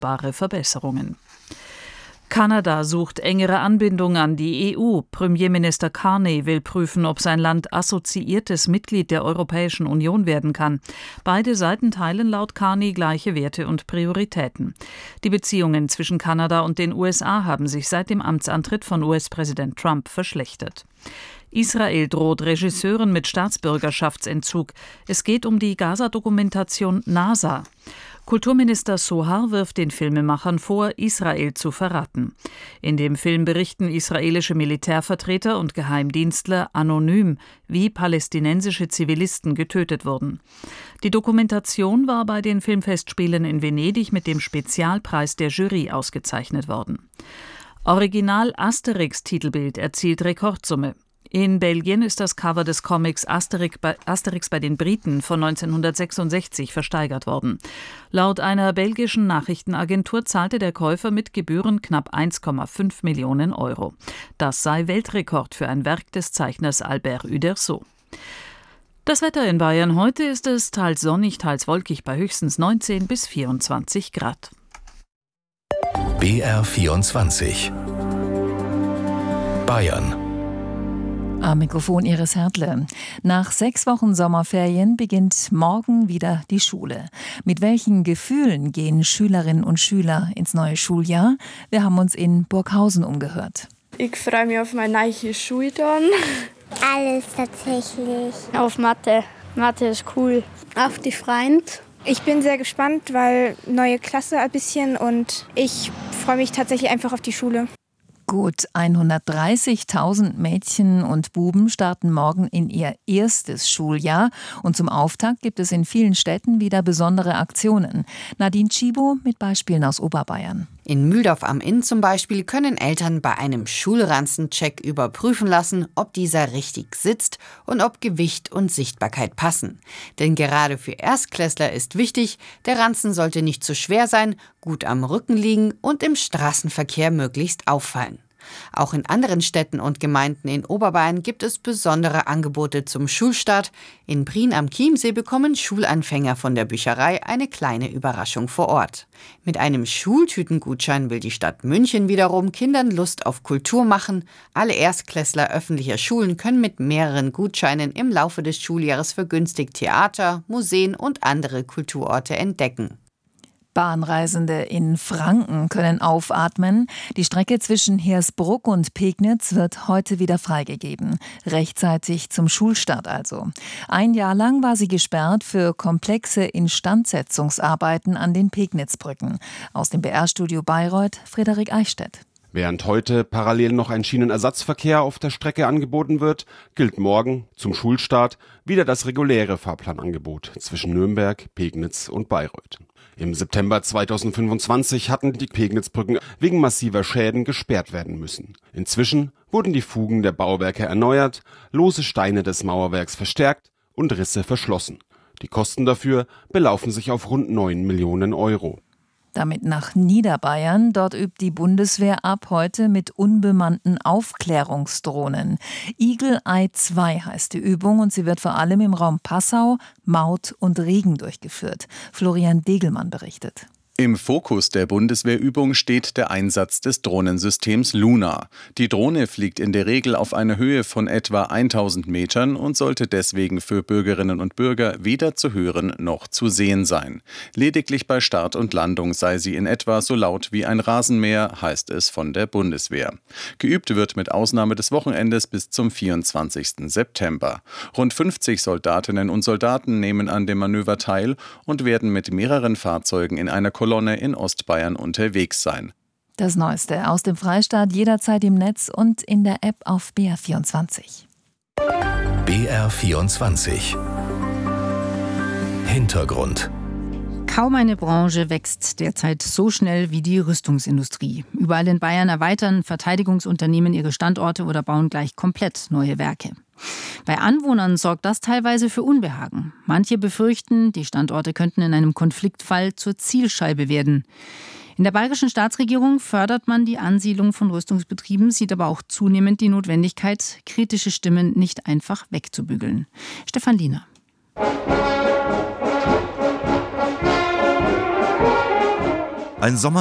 spürbare Verbesserungen. Kanada sucht engere Anbindung an die EU. Premierminister Carney will prüfen, ob sein Land assoziiertes Mitglied der Europäischen Union werden kann. Beide Seiten teilen laut Carney gleiche Werte und Prioritäten. Die Beziehungen zwischen Kanada und den USA haben sich seit dem Amtsantritt von US-Präsident Trump verschlechtert. Israel droht Regisseuren mit Staatsbürgerschaftsentzug. Es geht um die Gaza-Dokumentation NASA. Kulturminister Sohar wirft den Filmemachern vor, Israel zu verraten. In dem Film berichten israelische Militärvertreter und Geheimdienstler anonym, wie palästinensische Zivilisten getötet wurden. Die Dokumentation war bei den Filmfestspielen in Venedig mit dem Spezialpreis der Jury ausgezeichnet worden. Original Asterix-Titelbild erzielt Rekordsumme. In Belgien ist das Cover des Comics Asterix bei den Briten von 1966 versteigert worden. Laut einer belgischen Nachrichtenagentur zahlte der Käufer mit Gebühren knapp 1,5 Millionen Euro. Das sei Weltrekord für ein Werk des Zeichners Albert Uderzo. Das Wetter in Bayern: Heute ist es teils sonnig, teils wolkig bei höchstens 19 bis 24 Grad. BR24 Bayern. Am Mikrofon Iris Hertle. Nach 6 Wochen Sommerferien beginnt morgen wieder die Schule. Mit welchen Gefühlen gehen Schülerinnen und Schüler ins neue Schuljahr? Wir haben uns in Burghausen umgehört. Ich freue mich auf meine neue Schule dann. Alles tatsächlich. Auf Mathe. Mathe ist cool. Auf die Freund. Ich bin sehr gespannt, weil neue Klasse ein bisschen und ich freue mich tatsächlich einfach auf die Schule. Gut 130.000 Mädchen und Buben starten morgen in ihr erstes Schuljahr. Und zum Auftakt gibt es in vielen Städten wieder besondere Aktionen. Nadine Tschibo mit Beispielen aus Oberbayern. In Mühldorf am Inn zum Beispiel können Eltern bei einem Schulranzencheck überprüfen lassen, ob dieser richtig sitzt und ob Gewicht und Sichtbarkeit passen. Denn gerade für Erstklässler ist wichtig, der Ranzen sollte nicht zu schwer sein, gut am Rücken liegen und im Straßenverkehr möglichst auffallen. Auch in anderen Städten und Gemeinden in Oberbayern gibt es besondere Angebote zum Schulstart. In Prien am Chiemsee bekommen Schulanfänger von der Bücherei eine kleine Überraschung vor Ort. Mit einem Schultütengutschein will die Stadt München wiederum Kindern Lust auf Kultur machen. Alle Erstklässler öffentlicher Schulen können mit mehreren Gutscheinen im Laufe des Schuljahres vergünstigt Theater, Museen und andere Kulturorte entdecken. Bahnreisende in Franken können aufatmen. Die Strecke zwischen Hersbruck und Pegnitz wird heute wieder freigegeben. Rechtzeitig zum Schulstart also. 1 Jahr lang war sie gesperrt für komplexe Instandsetzungsarbeiten an den Pegnitzbrücken. Aus dem BR-Studio Bayreuth, Frederik Eichstädt. Während heute parallel noch ein Schienenersatzverkehr auf der Strecke angeboten wird, gilt morgen zum Schulstart wieder das reguläre Fahrplanangebot zwischen Nürnberg, Pegnitz und Bayreuth. Im September 2025 hatten die Pegnitzbrücken wegen massiver Schäden gesperrt werden müssen. Inzwischen wurden die Fugen der Bauwerke erneuert, lose Steine des Mauerwerks verstärkt und Risse verschlossen. Die Kosten dafür belaufen sich auf rund 9 Millionen Euro. Damit nach Niederbayern. Dort übt die Bundeswehr ab heute mit unbemannten Aufklärungsdrohnen. Eagle Eye 2 heißt die Übung und sie wird vor allem im Raum Passau, Maut und Regen durchgeführt. Florian Degelmann berichtet. Im Fokus der Bundeswehrübung steht der Einsatz des Drohnensystems Luna. Die Drohne fliegt in der Regel auf eine Höhe von etwa 1000 Metern und sollte deswegen für Bürgerinnen und Bürger weder zu hören noch zu sehen sein. Lediglich bei Start und Landung sei sie in etwa so laut wie ein Rasenmäher, heißt es von der Bundeswehr. Geübt wird mit Ausnahme des Wochenendes bis zum 24. September. Rund 50 Soldatinnen und Soldaten nehmen an dem Manöver teil und werden mit mehreren Fahrzeugen in einer Kolonne in Ostbayern unterwegs sein. Das Neueste aus dem Freistaat jederzeit im Netz und in der App auf BR24. BR24 Hintergrund. Kaum eine Branche wächst derzeit so schnell wie die Rüstungsindustrie. Überall in Bayern erweitern Verteidigungsunternehmen ihre Standorte oder bauen gleich komplett neue Werke. Bei Anwohnern sorgt das teilweise für Unbehagen. Manche befürchten, die Standorte könnten in einem Konfliktfall zur Zielscheibe werden. In der bayerischen Staatsregierung fördert man die Ansiedlung von Rüstungsbetrieben, sieht aber auch zunehmend die Notwendigkeit, kritische Stimmen nicht einfach wegzubügeln. Stefan Liener. Ein Sommer